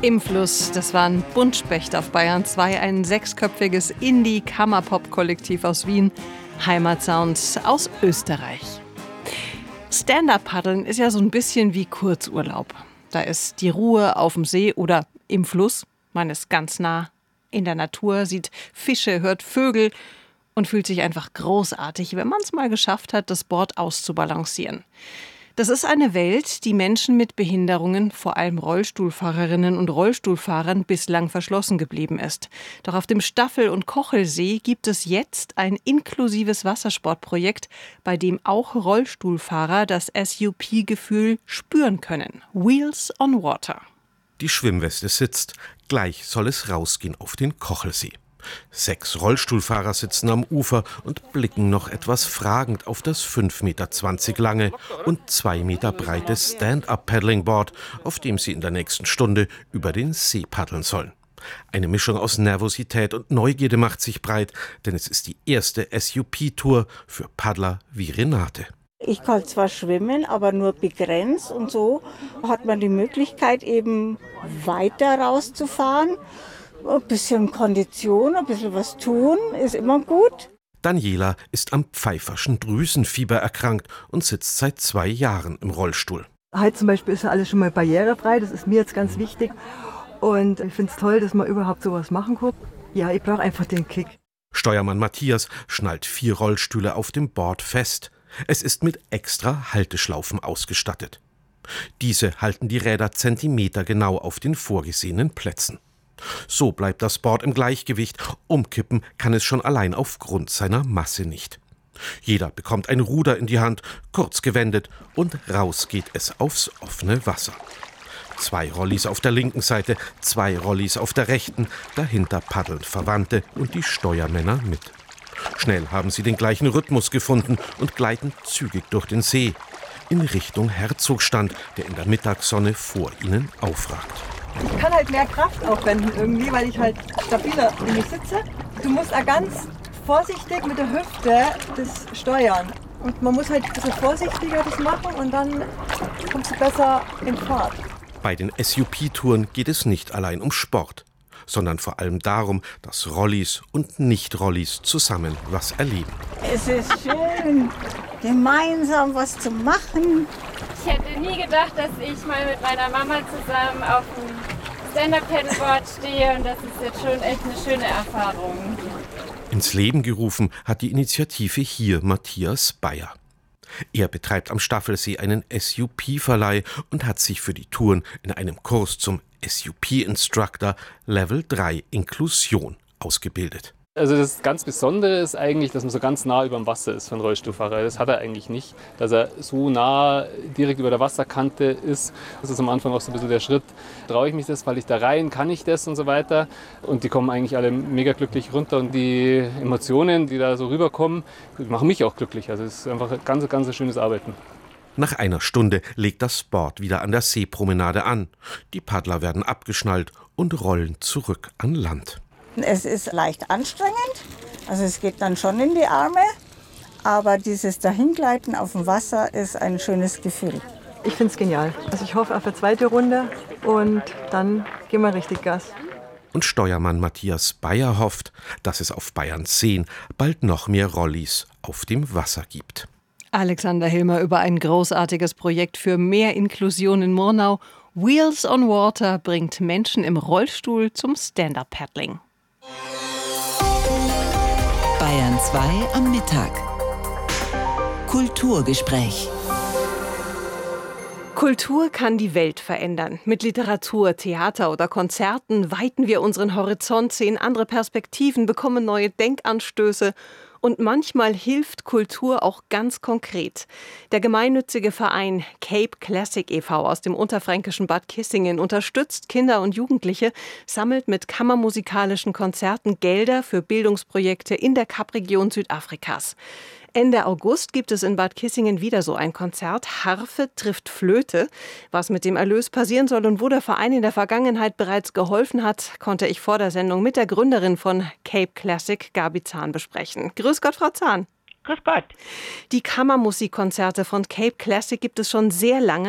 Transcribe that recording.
Im Fluss, das war ein Buntspecht auf Bayern 2, ein sechsköpfiges Indie-Kammerpop-Kollektiv aus Wien, Heimatsounds aus Österreich. Stand-Up-Paddeln ist ja so ein bisschen wie Kurzurlaub. Da ist die Ruhe auf dem See oder im Fluss. Man ist ganz nah in der Natur, sieht Fische, hört Vögel und fühlt sich einfach großartig, wenn man es mal geschafft hat, das Board auszubalancieren. Das ist eine Welt, die Menschen mit Behinderungen, vor allem Rollstuhlfahrerinnen und Rollstuhlfahrern, bislang verschlossen geblieben ist. Doch auf dem Staffel- und Kochelsee gibt es jetzt ein inklusives Wassersportprojekt, bei dem auch Rollstuhlfahrer das SUP-Gefühl spüren können. Wheels on Water. Die Schwimmweste sitzt. Gleich soll es rausgehen auf den Kochelsee. 6 Rollstuhlfahrer sitzen am Ufer und blicken noch etwas fragend auf das 5,20 Meter lange und 2 Meter breite Stand-Up-Paddling-Board, auf dem sie in der nächsten Stunde über den See paddeln sollen. Eine Mischung aus Nervosität und Neugierde macht sich breit, denn es ist die erste SUP-Tour für Paddler wie Renate. Ich kann zwar schwimmen, aber nur begrenzt, und so hat man die Möglichkeit, eben weiter rauszufahren. Ein bisschen Kondition, ein bisschen was tun, ist immer gut. Daniela ist am Pfeifferschen Drüsenfieber erkrankt und sitzt seit 2 Jahren im Rollstuhl. Heute zum Beispiel ist ja alles schon mal barrierefrei, das ist mir jetzt ganz wichtig. Und ich finde es toll, dass man überhaupt sowas machen kann. Ja, ich brauche einfach den Kick. Steuermann Matthias schnallt 4 Rollstühle auf dem Board fest. Es ist mit extra Halteschlaufen ausgestattet. Diese halten die Räder zentimetergenau auf den vorgesehenen Plätzen. So bleibt das Board im Gleichgewicht. Umkippen kann es schon allein aufgrund seiner Masse nicht. Jeder bekommt ein Ruder in die Hand, kurz gewendet, und raus geht es aufs offene Wasser. 2 Rollis auf der linken Seite, 2 Rollis auf der rechten, dahinter paddeln Verwandte und die Steuermänner mit. Schnell haben sie den gleichen Rhythmus gefunden und gleiten zügig durch den See in Richtung Herzogstand, der in der Mittagssonne vor ihnen aufragt. Ich kann halt mehr Kraft aufwenden irgendwie, weil ich halt stabiler in mich sitze. Du musst auch ganz vorsichtig mit der Hüfte das steuern. Und man muss halt ein bisschen vorsichtiger das machen und dann kommst du besser in Fahrt. Bei den SUP-Touren geht es nicht allein um Sport, sondern vor allem darum, dass Rollis und Nicht-Rollis zusammen was erleben. Es ist schön, gemeinsam was zu machen. Ich hätte nie gedacht, dass ich mal mit meiner Mama zusammen auf dem Stand-Up-Paddleboard stehe, und das ist jetzt schon echt eine schöne Erfahrung. Ins Leben gerufen hat die Initiative hier Matthias Bayer. Er betreibt am Staffelsee einen SUP-Verleih und hat sich für die Touren in einem Kurs zum SUP-Instructor Level 3 Inklusion ausgebildet. Also das ganz Besondere ist eigentlich, dass man so ganz nah über dem Wasser ist für einen Rollstuhlfahrer. Das hat er eigentlich nicht, dass er so nah direkt über der Wasserkante ist. Das ist am Anfang auch so ein bisschen der Schritt. Traue ich mich das, falle ich da rein, kann ich das und so weiter. Und die kommen eigentlich alle mega glücklich runter, und die Emotionen, die da so rüberkommen, machen mich auch glücklich. Also es ist einfach ein ganz schönes Arbeiten. Nach einer Stunde legt das Board wieder an der Seepromenade an. Die Paddler werden abgeschnallt und rollen zurück an Land. Es ist leicht anstrengend, also es geht dann schon in die Arme, aber dieses Dahingleiten auf dem Wasser ist ein schönes Gefühl. Ich finde es genial. Also ich hoffe auf eine zweite Runde und dann gehen wir richtig Gas. Und Steuermann Matthias Bayer hofft, dass es auf Bayerns Seen bald noch mehr Rollis auf dem Wasser gibt. Alexander Hilmer über ein großartiges Projekt für mehr Inklusion in Murnau. Wheels on Water bringt Menschen im Rollstuhl zum Stand-Up-Paddling. Bayern 2 am Mittag. Kulturgespräch. Kultur kann die Welt verändern. Mit Literatur, Theater oder Konzerten weiten wir unseren Horizont, sehen andere Perspektiven, bekommen neue Denkanstöße. Und manchmal hilft Kultur auch ganz konkret. Der gemeinnützige Verein Cape Classic e.V. aus dem unterfränkischen Bad Kissingen unterstützt Kinder und Jugendliche, sammelt mit kammermusikalischen Konzerten Gelder für Bildungsprojekte in der Kapregion Südafrikas. Ende August gibt es in Bad Kissingen wieder so ein Konzert. Harfe trifft Flöte. Was mit dem Erlös passieren soll und wo der Verein in der Vergangenheit bereits geholfen hat, konnte ich vor der Sendung mit der Gründerin von Cape Classic, Gabi Zahn, besprechen. Grüß Gott, Frau Zahn. Grüß Gott. Die Kammermusikkonzerte von Cape Classic gibt es schon sehr lange.